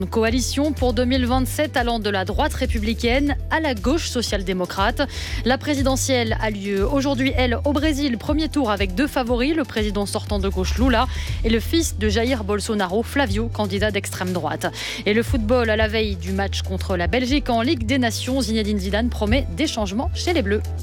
Une coalition pour 2027 allant de la droite républicaine à la gauche social-démocrate. La présidentielle a lieu aujourd'hui, au Brésil. Premier tour avec deux favoris, le président sortant de gauche Lula et le fils de Jair Bolsonaro, Flavio, candidat d'extrême droite. Et le football à la veille du match contre la Belgique en Ligue des Nations, Zinedine Zidane promet des changements chez les Bleus.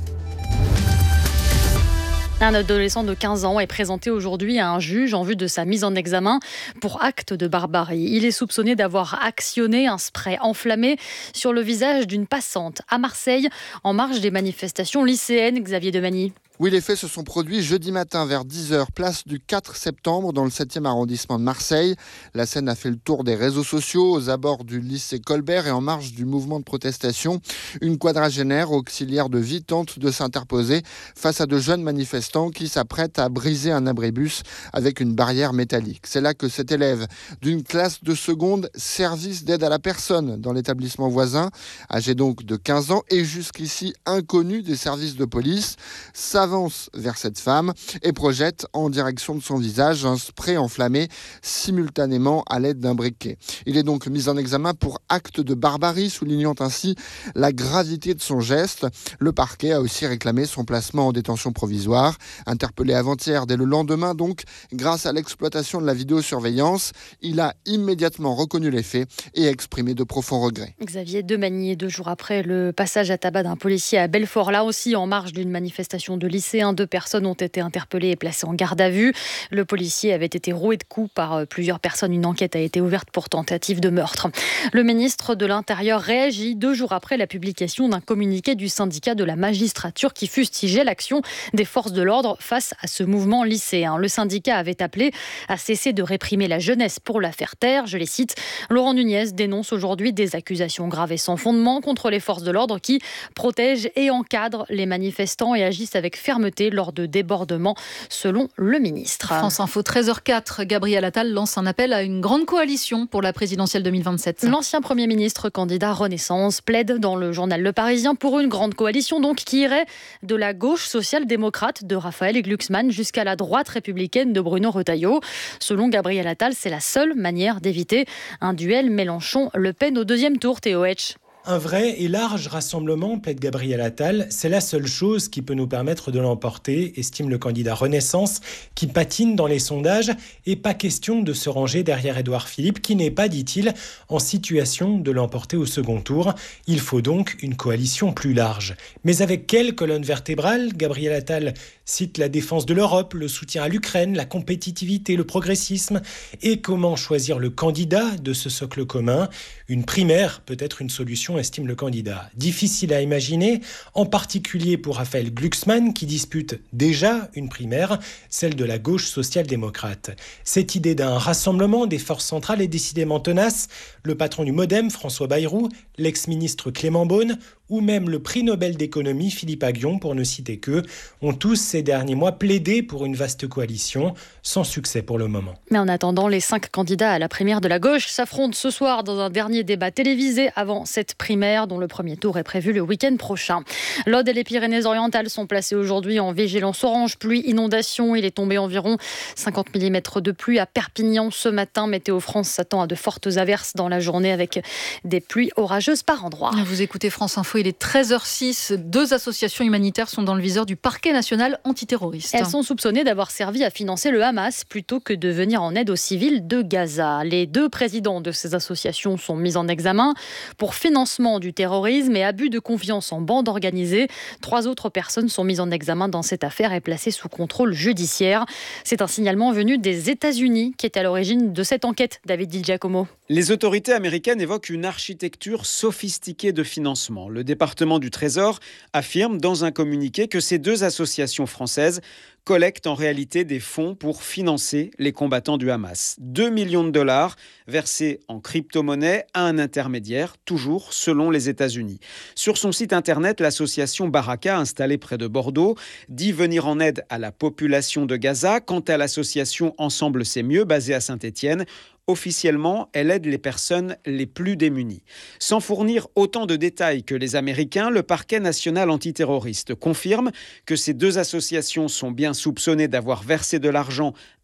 Un adolescent de 15 ans est présenté aujourd'hui à un juge en vue de sa mise en examen pour acte de barbarie. Il est soupçonné d'avoir actionné un spray enflammé sur le visage d'une passante à Marseille en marge des manifestations lycéennes. Xavier Demagny. Oui, les faits se sont produits jeudi matin vers 10h, place du 4 septembre dans le 7e arrondissement de Marseille. La scène a fait le tour des réseaux sociaux aux abords du lycée Colbert et en marge du mouvement de protestation. Une quadragénaire auxiliaire de vie tente de s'interposer face à de jeunes manifestants qui s'apprêtent à briser un abribus avec une barrière métallique. C'est là que cet élève d'une classe de seconde service d'aide à la personne dans l'établissement voisin, âgé donc de 15 ans et jusqu'ici inconnu des services de police, s'avance vers cette femme et projette en direction de son visage un spray enflammé simultanément à l'aide d'un briquet. Il est donc mis en examen pour acte de barbarie, soulignant ainsi la gravité de son geste. Le parquet a aussi réclamé son placement en détention provisoire. Interpellé avant-hier, dès le lendemain donc, grâce à l'exploitation de la vidéosurveillance, il a immédiatement reconnu les faits et exprimé de profonds regrets. Xavier Demagny, 2 jours après le passage à tabac d'un policier à Belfort, là aussi en marge d'une manifestation de lycéens, 2 personnes ont été interpellées et placées en garde à vue. Le policier avait été roué de coups par plusieurs personnes. Une enquête a été ouverte pour tentative de meurtre. Le ministre de l'Intérieur réagit 2 jours après la publication d'un communiqué du syndicat de la magistrature qui fustigeait l'action des forces de l'ordre face à ce mouvement lycéen. Le syndicat avait appelé à cesser de réprimer la jeunesse pour la faire taire. Je les cite. Laurent Nunez dénonce aujourd'hui des accusations graves et sans fondement contre les forces de l'ordre qui protègent et encadrent les manifestants et agissent avec fermeté lors de débordements, selon le ministre. France Info, 13h04, Gabriel Attal lance un appel à une grande coalition pour la présidentielle 2027. L'ancien Premier ministre, candidat Renaissance, plaide dans le journal Le Parisien pour une grande coalition donc qui irait de la gauche social-démocrate de Raphaël Glucksmann jusqu'à la droite républicaine de Bruno Retailleau. Selon Gabriel Attal, c'est la seule manière d'éviter un duel Mélenchon-Le Pen au 2e tour, Théo Hetch. Un vrai et large rassemblement, plaide Gabriel Attal, c'est la seule chose qui peut nous permettre de l'emporter, estime le candidat Renaissance, qui patine dans les sondages, et pas question de se ranger derrière Édouard Philippe, qui n'est pas, dit-il, en situation de l'emporter au second tour. Il faut donc une coalition plus large. Mais avec quelle colonne vertébrale ? Gabriel Attal cite la défense de l'Europe, le soutien à l'Ukraine, la compétitivité, le progressisme. Et comment choisir le candidat de ce socle commun ? Une primaire peut être une solution, estime le candidat. Difficile à imaginer, en particulier pour Raphaël Glucksmann, qui dispute déjà une primaire, celle de la gauche social-démocrate. Cette idée d'un rassemblement des forces centrales est décidément tenace. Le patron du MoDem, François Bayrou, l'ex-ministre Clément Beaune, ou même le prix Nobel d'économie Philippe Aghion, pour ne citer qu'eux, ont tous ces derniers mois plaidé pour une vaste coalition, sans succès pour le moment. Mais en attendant, les 5 candidats à la primaire de la gauche s'affrontent ce soir dans un dernier débat télévisé avant cette primaire dont le premier tour est prévu le week-end prochain. L'Aude et les Pyrénées-Orientales sont placées aujourd'hui en vigilance orange, pluie, inondation. Il est tombé environ 50 mm de pluie à Perpignan ce matin. Météo France s'attend à de fortes averses dans la journée avec des pluies orageuses par endroits. Vous écoutez France Info, il est 13h06. 2 associations humanitaires sont dans le viseur du parquet national antiterroriste. Elles sont soupçonnées d'avoir servi à financer le Hamas plutôt que de venir en aide aux civils de Gaza. Les 2 présidents de ces associations sont mis en examen pour financement du terrorisme et abus de confiance en bande organisée. 3 autres personnes sont mises en examen dans cette affaire et placées sous contrôle judiciaire. C'est un signalement venu des États-Unis qui est à l'origine de cette enquête. David Di Giacomo. Les autorités américaines évoquent une architecture sophistiquée de financement. Le département du Trésor affirme dans un communiqué que ces 2 associations françaises collectent en réalité des fonds pour financer les combattants du Hamas. 2 millions de dollars versés en crypto-monnaie à un intermédiaire, toujours selon les États-Unis. Sur son site internet, l'association Baraka, installée près de Bordeaux, dit venir en aide à la population de Gaza. Quant à l'association Ensemble c'est mieux, basée à Saint-Étienne, officiellement, elle aide les personnes les plus démunies. Sans fournir autant de détails que les Américains, le parquet national antiterroriste confirme que ces 2 associations sont bien soupçonnées d'avoir versé de l'argent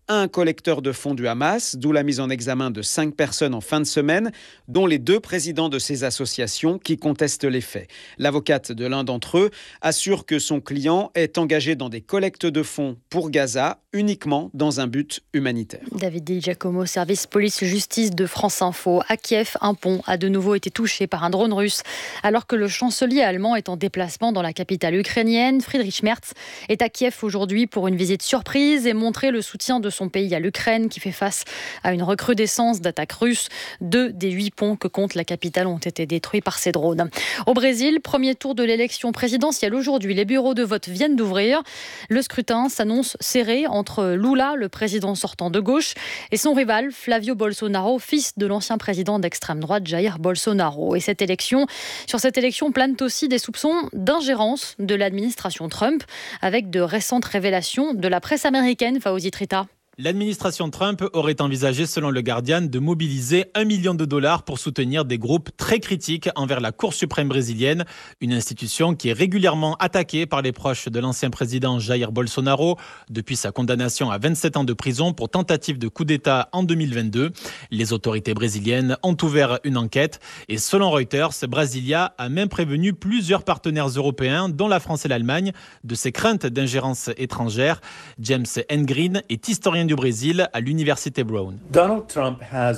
un collecteur de fonds du Hamas, d'où la mise en examen de 5 personnes en fin de semaine, dont les 2 présidents de ces associations qui contestent les faits. L'avocate de l'un d'entre eux assure que son client est engagé dans des collectes de fonds pour Gaza, uniquement dans un but humanitaire. David Di Giacomo, service police-justice de France Info. À Kiev, un pont a de nouveau été touché par un drone russe. Alors que le chancelier allemand est en déplacement dans la capitale ukrainienne, Friedrich Merz est à Kiev aujourd'hui pour une visite surprise et montrer le soutien de son pays à l'Ukraine qui fait face à une recrudescence d'attaques russes. 2 des 8 ponts que compte la capitale ont été détruits par ces drones. Au Brésil, premier tour de l'élection présidentielle aujourd'hui. Les bureaux de vote viennent d'ouvrir. Le scrutin s'annonce serré entre Lula, le président sortant de gauche, et son rival Flavio Bolsonaro, fils de l'ancien président d'extrême droite Jair Bolsonaro. Et sur cette élection planent aussi des soupçons d'ingérence de l'administration Trump, avec de récentes révélations de la presse américaine. Fawzi Trita. L'administration Trump aurait envisagé, selon le Guardian, de mobiliser $1 million pour soutenir des groupes très critiques envers la Cour suprême brésilienne, une institution qui est régulièrement attaquée par les proches de l'ancien président Jair Bolsonaro depuis sa condamnation à 27 ans de prison pour tentative de coup d'État en 2022. Les autorités brésiliennes ont ouvert une enquête et selon Reuters, Brasilia a même prévenu plusieurs partenaires européens, dont la France et l'Allemagne, de ses craintes d'ingérence étrangère. James Engren est historien du Brésil à l'université Brown. Donald Trump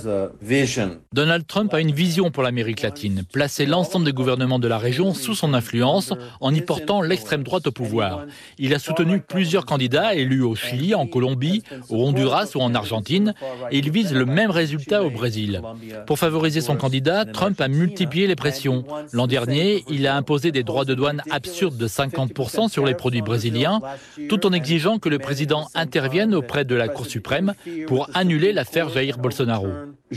a une vision pour l'Amérique latine, placer l'ensemble des gouvernements de la région sous son influence en y portant l'extrême droite au pouvoir. Il a soutenu plusieurs candidats élus au Chili, en Colombie, au Honduras ou en Argentine et il vise le même résultat au Brésil. Pour favoriser son candidat, Trump a multiplié les pressions. L'an dernier, il a imposé des droits de douane absurdes de 50% sur les produits brésiliens, tout en exigeant que le président intervienne auprès de la Cour suprême pour annuler l'affaire Jair Bolsonaro.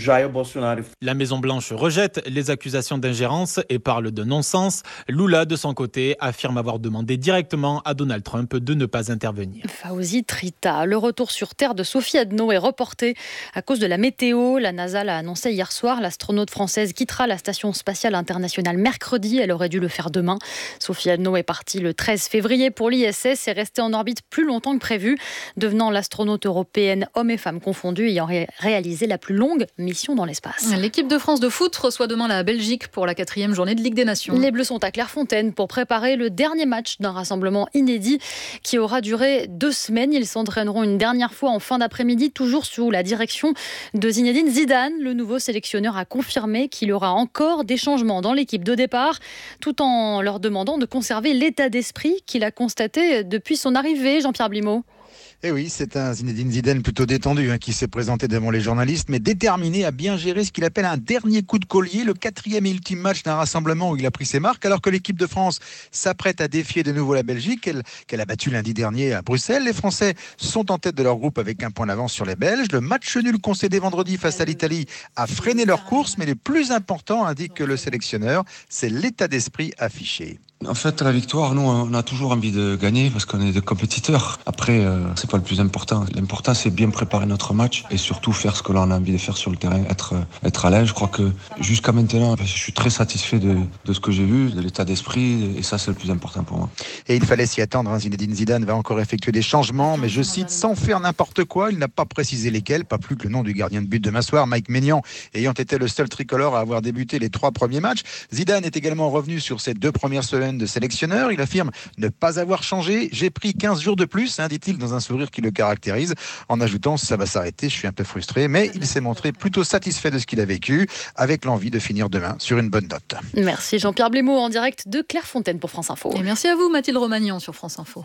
La Maison-Blanche rejette les accusations d'ingérence et parle de non-sens. Lula, de son côté, affirme avoir demandé directement à Donald Trump de ne pas intervenir. Fawzi Trita. Le retour sur Terre de Sophie Adno est reporté à cause de la météo. La NASA l'a annoncé hier soir. L'astronaute française quittera la Station spatiale internationale mercredi. Elle aurait dû le faire demain. Sophie Adno est partie le 13 février pour l'ISS et restée en orbite plus longtemps que prévu, devenant l'astronaute européenne, hommes et femmes confondus, ayant réalisé la plus longue mission dans l'espace. L'équipe de France de foot reçoit demain la Belgique pour la 4e journée de Ligue des Nations. Les Bleus sont à Clairefontaine pour préparer le dernier match d'un rassemblement inédit qui aura duré 2 semaines. Ils s'entraîneront une dernière fois en fin d'après-midi, toujours sous la direction de Zinedine Zidane. Le nouveau sélectionneur a confirmé qu'il y aura encore des changements dans l'équipe de départ, tout en leur demandant de conserver l'état d'esprit qu'il a constaté depuis son arrivée. Jean-Pierre Blimaud. Eh oui, c'est un Zinedine Zidane plutôt détendu qui s'est présenté devant les journalistes, mais déterminé à bien gérer ce qu'il appelle un dernier coup de collier, le 4e et ultime match d'un rassemblement où il a pris ses marques, alors que l'équipe de France s'apprête à défier de nouveau la Belgique, qu'elle a battue lundi dernier à Bruxelles. Les Français sont en tête de leur groupe avec 1 point d'avance sur les Belges. Le match nul concédé vendredi face à l'Italie a freiné leur course, mais le plus important, indique le sélectionneur, c'est l'état d'esprit affiché. En fait, la victoire, nous, on a toujours envie de gagner parce qu'on est des compétiteurs. Après, c'est pas le plus important. L'important, c'est bien préparer notre match et surtout faire ce que l'on a envie de faire sur le terrain, être à l'aise. Je crois que jusqu'à maintenant, je suis très satisfait de ce que j'ai vu, de l'état d'esprit, et ça, c'est le plus important pour moi. Et il fallait s'y attendre. Zinedine Zidane va encore effectuer des changements, mais je cite, sans faire n'importe quoi. Il n'a pas précisé lesquels, pas plus que le nom du gardien de but demain soir, Mike Maignan, ayant été le seul tricolore à avoir débuté les 3 premiers matchs. Zidane est également revenu sur ses 2 premières semaines de sélectionneur. Il affirme ne pas avoir changé. J'ai pris 15 jours de plus, dit-il dans un sourire qui le caractérise, en ajoutant ça va s'arrêter, je suis un peu frustré, mais il s'est montré plutôt satisfait de ce qu'il a vécu, avec l'envie de finir demain sur une bonne note. Merci Jean-Pierre Blimaud en direct de Clairefontaine pour France Info. Et merci à vous Mathilde Romagnan sur France Info.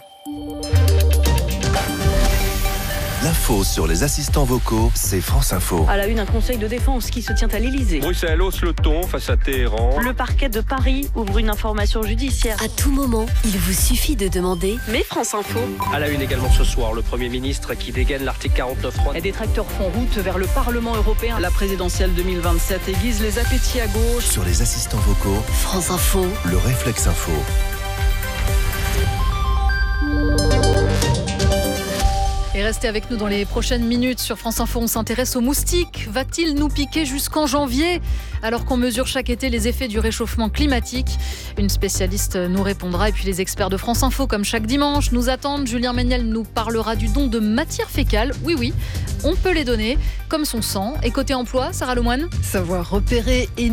L'info sur les assistants vocaux, c'est France Info. À la une, un conseil de défense qui se tient à l'Elysée. Bruxelles hausse le ton face à Téhéran. Le parquet de Paris ouvre une information judiciaire. À tout moment, il vous suffit de demander. Mais France Info. À la une également ce soir, le Premier ministre qui dégaine l'article 49.3. Les détracteurs font route vers le Parlement européen. La présidentielle 2027 aiguise les appétits à gauche. Sur les assistants vocaux, France Info. Le réflexe info. Et Allez, restez avec nous dans les prochaines minutes. Sur France Info, on s'intéresse aux moustiques. Va-t-il nous piquer jusqu'en janvier, alors qu'on mesure chaque été les effets du réchauffement climatique? Une spécialiste nous répondra. Et puis les experts de France Info, comme chaque dimanche, nous attendent. Julien Méniel nous parlera du don de matières fécales. Oui, on peut les donner, comme son sang. Et côté emploi, Sarah Lemoine, savoir repérer et